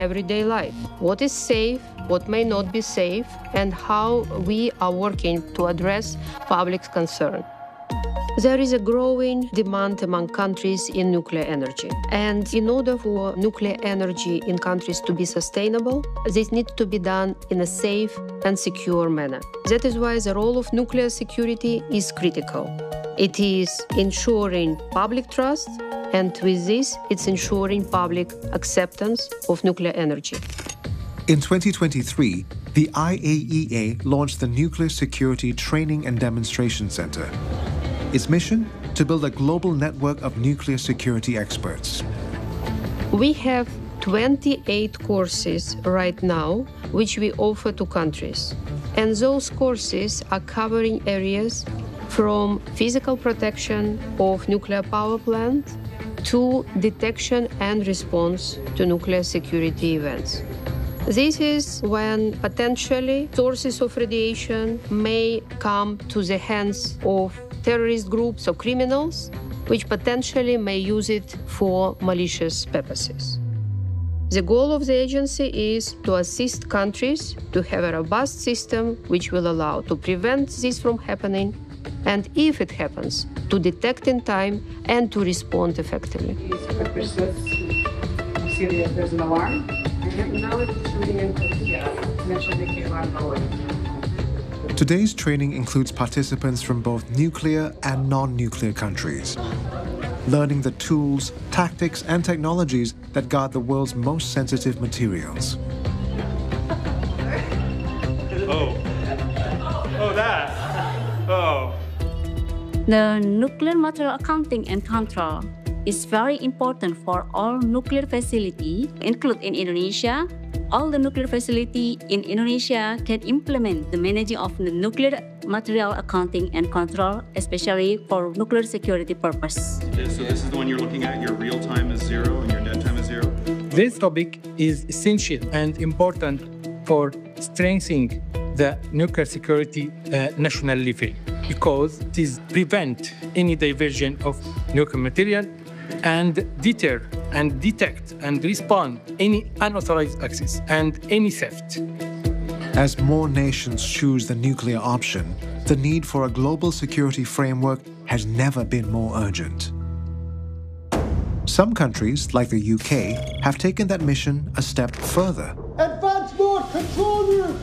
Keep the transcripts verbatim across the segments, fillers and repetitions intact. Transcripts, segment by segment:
everyday life. What is safe, what may not be safe, and how we are working to address public concern. There is a growing demand among countries in nuclear energy. And in order for nuclear energy in countries to be sustainable, this needs to be done in a safe and secure manner. That is why the role of nuclear security is critical. It is ensuring public trust, and with this, it's ensuring public acceptance of nuclear energy. In twenty twenty-three, the I A E A launched the Nuclear Security Training and Demonstration Center. Its mission? To build a global network of nuclear security experts. We have twenty-eight courses right now, which we offer to countries. And those courses are covering areas from physical protection of nuclear power plant to detection and response to nuclear security events. This is when potentially sources of radiation may come to the hands of terrorist groups or criminals, which potentially may use it for malicious purposes. The goal of the agency is to assist countries to have a robust system which will allow to prevent this from happening, and if it happens, to detect in time and to respond effectively. See that there's an alarm? Now it's shooting into the make sure they get alarm lowered. Today's training includes participants from both nuclear and non-nuclear countries, learning the tools, tactics, and technologies that guard the world's most sensitive materials. Oh. Oh, that. Oh. The nuclear material accounting and control is very important for all nuclear facilities, including in Indonesia. All the nuclear facilities in Indonesia can implement the managing of the nuclear material accounting and control, especially for nuclear security purpose. Okay, so this is the one you're looking at, your real time is zero and your dead time is zero? This topic is essential and important for strengthening the nuclear security uh, national level, because it is prevent any diversion of nuclear material and deter and detect and respond any unauthorized access and any theft. As more nations choose the nuclear option, the need for a global security framework has never been more urgent. Some countries, like the U K, have taken that mission a step further. Advance mode, control room!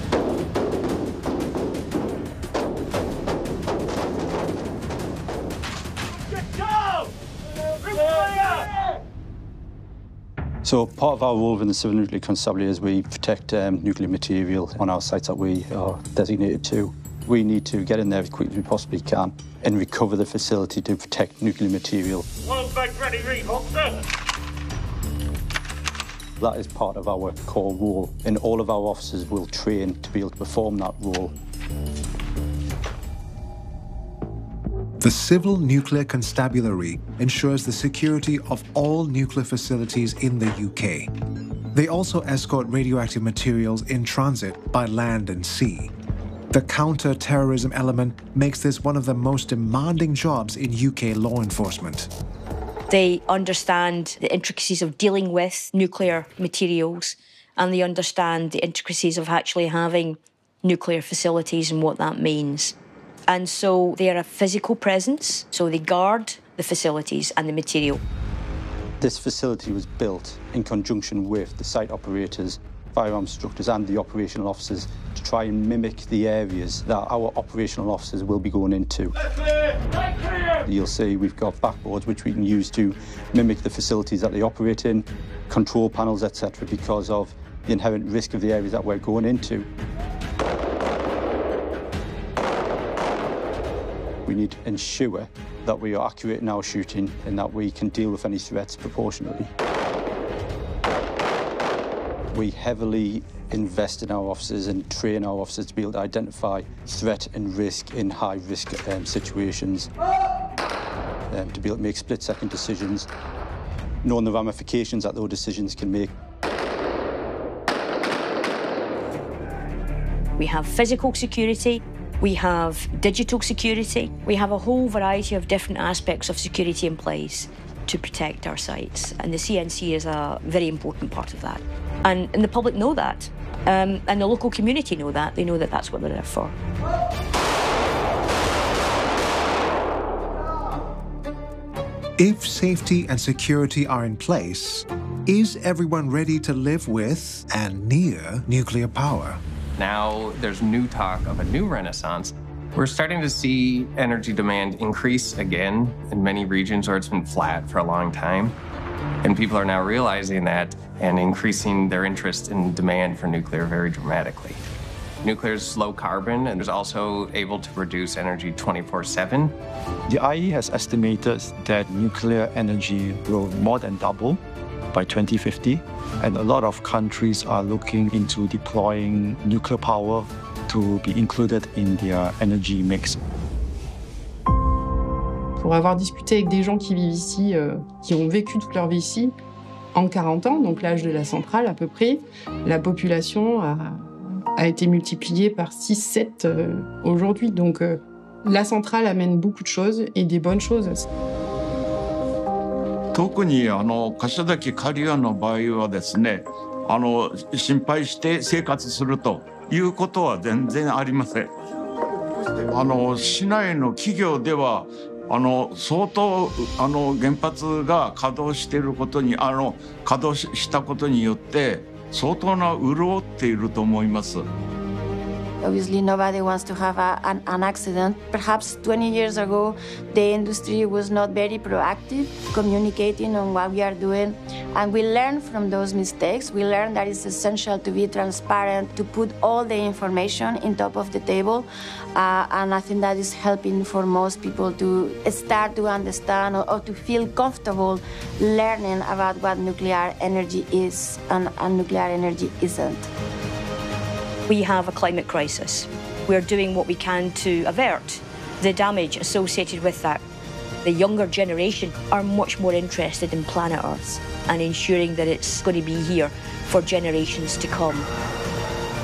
So part of our role within the Civil Nuclear Constabulary is we protect um, nuclear material on our sites that we are designated to. We need to get in there as quickly as we possibly can and recover the facility to protect nuclear material. One back ready, read, officer. That is part of our core role, and all of our officers will train to be able to perform that role. The Civil Nuclear Constabulary ensures the security of all nuclear facilities in the U K. They also escort radioactive materials in transit by land and sea. The counter-terrorism element makes this one of the most demanding jobs in U K law enforcement. They understand the intricacies of dealing with nuclear materials, and they understand the intricacies of actually having nuclear facilities and what that means. And so they are a physical presence, so they guard the facilities and the material. This facility was built in conjunction with the site operators, firearms instructors and the operational officers to try and mimic the areas that our operational officers will be going into. You'll see we've got backboards which we can use to mimic the facilities that they operate in, control panels, et cetera, because of the inherent risk of the areas that we're going into. We need to ensure that we are accurate in our shooting and that we can deal with any threats proportionately. We heavily invest in our officers and train our officers to be able to identify threat and risk in high-risk um, situations, um, to be able to make split-second decisions, knowing the ramifications that those decisions can make. We have physical security, we have digital security, we have a whole variety of different aspects of security in place to protect our sites, and the C N C is a very important part of that. And, and the public know that. Um, and the local community know that. They know that that's what they're there for. If safety and security are in place, is everyone ready to live with and near nuclear power? Now there's new talk of a new renaissance. We're starting to see energy demand increase again in many regions where it's been flat for a long time. And people are now realizing that and increasing their interest in demand for nuclear very dramatically. Nuclear is low carbon and is also able to produce energy twenty-four seven. The I E has estimated that nuclear energy will more than double by twenty fifty, and a lot of countries are looking into deploying nuclear power to be included in their energy mix. Pour avoir discuté avec des gens qui vivent ici, euh, qui ont vécu toute leur vie ici, en quarante ans, donc l'âge de la centrale à peu près, la population a, a été multipliée par six sept euh, aujourd'hui. Donc euh, la centrale amène beaucoup de choses et des bonnes choses. 特にあの柏崎刈羽の場合はですね、あの心配して生活するということは全然ありません。あの市内の企業ではあの相当あの原発が稼働していることにあの稼働したことによって相当な潤っていると思います。 Obviously, nobody wants to have a, an, an accident. Perhaps twenty years ago, the industry was not very proactive, communicating on what we are doing. And we learned from those mistakes. We learned that it's essential to be transparent, to put all the information in top of the table. Uh, and I think that is helping for most people to start to understand or, or to feel comfortable learning about what nuclear energy is and, and nuclear energy isn't. We have a climate crisis. We're doing what we can to avert the damage associated with that. The younger generation are much more interested in planet Earth and ensuring that it's going to be here for generations to come.